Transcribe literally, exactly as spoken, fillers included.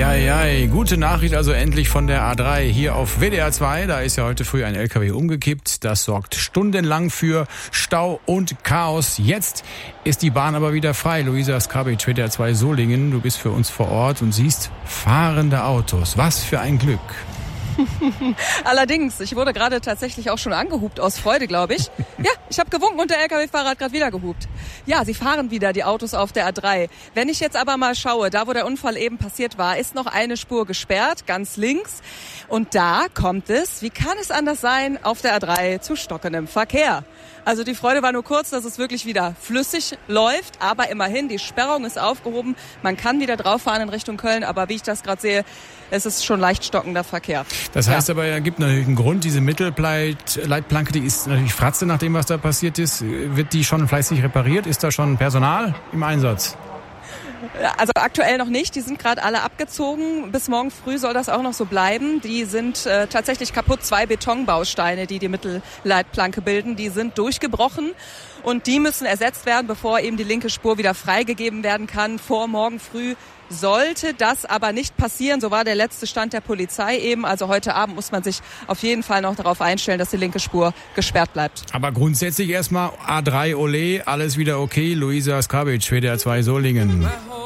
Eieiei, gute Nachricht also endlich von der A drei hier auf W D R zwei. Da ist ja heute früh ein L K W umgekippt. Das sorgt stundenlang für Stau und Chaos. Jetzt ist die Bahn aber wieder frei. Luisa Skabitsch, W D R zwei Solingen, du bist für uns vor Ort und siehst fahrende Autos. Was für ein Glück. Allerdings, ich wurde gerade tatsächlich auch schon angehupt aus Freude, glaube ich. Ja, ich habe gewunken und der L K W-Fahrer hat gerade wieder gehupt. Ja, sie fahren wieder, die Autos auf der A drei. Wenn ich jetzt aber mal schaue, da wo der Unfall eben passiert war, ist noch eine Spur gesperrt, ganz links. Und da kommt es, wie kann es anders sein, auf der A drei zu stockendem Verkehr. Also die Freude war nur kurz, dass es wirklich wieder flüssig läuft, aber immerhin, die Sperrung ist aufgehoben. Man kann wieder drauf fahren in Richtung Köln, aber wie ich das gerade sehe, es ist schon leicht stockender Verkehr. Das heißt ja. aber, es gibt natürlich einen Grund, diese Mittelleitplanke, die ist natürlich Fratze nach dem, was da passiert ist. Wird die schon fleißig repariert? Ist da schon Personal im Einsatz? Also aktuell noch nicht, die sind gerade alle abgezogen. Bis morgen früh soll das auch noch so bleiben. Die sind äh, tatsächlich kaputt. Zwei Betonbausteine, die die Mittelleitplanke bilden, die sind durchgebrochen. Und die müssen ersetzt werden, bevor eben die linke Spur wieder freigegeben werden kann. Vor morgen früh sollte das aber nicht passieren. So war der letzte Stand der Polizei eben. Also heute Abend muss man sich auf jeden Fall noch darauf einstellen, dass die linke Spur gesperrt bleibt. Aber grundsätzlich erstmal A drei Ole, alles wieder okay. Luisa Skabitsch, W D R zwei Solingen.